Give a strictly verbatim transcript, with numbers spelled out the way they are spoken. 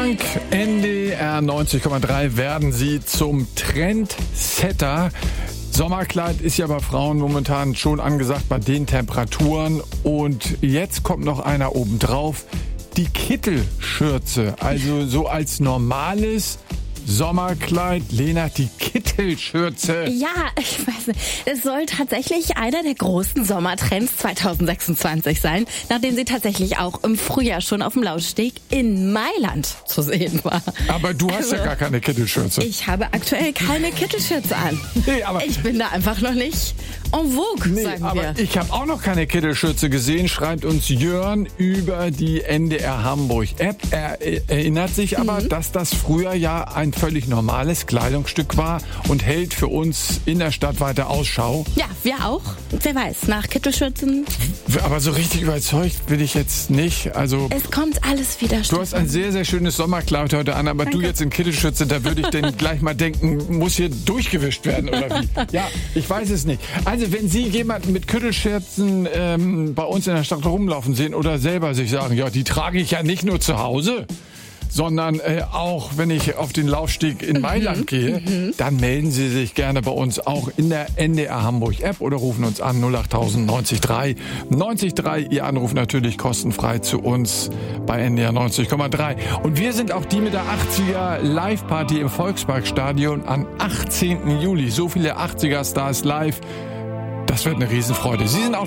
Dank N D R neunzig Komma drei werden Sie zum Trendsetter. Sommerkleid ist ja bei Frauen momentan schon angesagt bei den Temperaturen. Und jetzt kommt noch einer obendrauf. Die Kittelschürze, also so als normales Sommerkleid. Lena, die Kittelschürze. Ja, ich weiß nicht. Es soll tatsächlich einer der großen Sommertrends zwanzig sechsundzwanzig sein, nachdem sie tatsächlich auch im Frühjahr schon auf dem Laufsteg in Mailand zu sehen war. Aber du hast Also, ja gar keine Kittelschürze. Ich habe aktuell keine Kittelschürze an. Nee, aber ich bin da einfach noch nicht en vogue, nee, sagen aber wir. ich habe auch noch keine Kittelschürze gesehen, schreibt uns Jörn über die N D R Hamburg App. Er erinnert sich aber, mhm. dass das früher ja ein völlig normales Kleidungsstück war und hält für uns in der Stadt weiter Ausschau. Ja, wir auch. Wer weiß, nach Kittelschürzen. Aber so richtig überzeugt bin ich jetzt nicht. Also Es kommt alles wieder. du hast ein sehr, sehr schönes Sommerkleid heute an, aber Danke. du jetzt in Kittelschürze, da würde ich denn gleich mal denken, muss hier durchgewischt werden oder wie? Ja, ich weiß es nicht. Also wenn Sie jemanden mit Kittelschürzen ähm, bei uns in der Stadt rumlaufen sehen oder selber sich sagen, ja, die trage ich ja nicht nur zu Hause, sondern äh, auch wenn ich auf den Laufsteg in Mailand gehe, mhm. dann melden Sie sich gerne bei uns auch in der N D R Hamburg App oder rufen uns an null acht null null neun drei neun drei. Ihr Anruf natürlich kostenfrei zu uns bei N D R neunzig Komma drei. Und wir sind auch die mit der achtziger Live-Party im Volksparkstadion am achtzehnten Juli. So viele achtziger-Stars live. Das wird eine Riesenfreude. Sie sind auch